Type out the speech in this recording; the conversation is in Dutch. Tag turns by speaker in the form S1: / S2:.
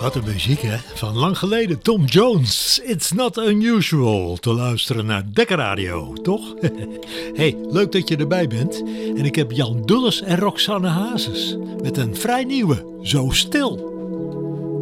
S1: Wat een muziek, hè? Van lang geleden. Tom Jones. It's not unusual te luisteren naar Dekker Radio, toch? Hey, leuk dat je erbij bent. En ik heb Jan Dulles en Roxanne Hazes met een vrij nieuwe Zo Stil.